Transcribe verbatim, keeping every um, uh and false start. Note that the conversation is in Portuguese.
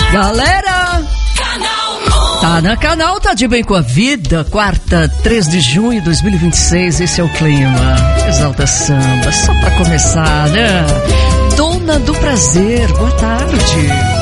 Galera, tá na Canal, tá de bem com a vida. Quarta, três de junho de dois mil e vinte e seis. Esse é o clima. Exalta Samba, só pra começar, né? Dona do Prazer, boa tarde.